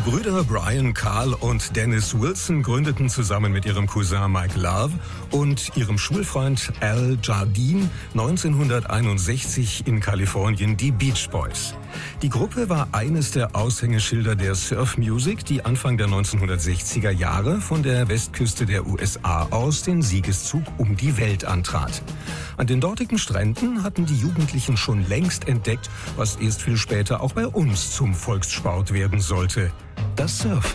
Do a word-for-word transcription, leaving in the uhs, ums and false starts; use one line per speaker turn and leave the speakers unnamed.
Brüder Brian, Carl und Dennis Wilson gründeten zusammen mit ihrem Cousin Mike Love und ihrem Schulfreund Al Jardine neunzehnhunderteinundsechzig in Kalifornien die Beach Boys. Die Gruppe war eines der Aushängeschilder der Surf Music, die Anfang der neunzehnhundertsechziger Jahre von der Westküste der U S A aus den Siegeszug um die Welt antrat. An den dortigen Stränden hatten die Jugendlichen schon längst entdeckt, was erst viel später auch bei uns zum Volkssport werden sollte: das Surfen.